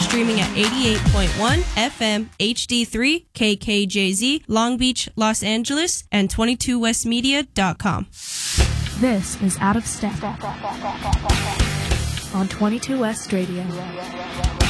streaming at 88.1 FM HD3 KKJZ Long Beach, Los Angeles, and 22westmedia.com. This is Out of Step on 22 West Radio.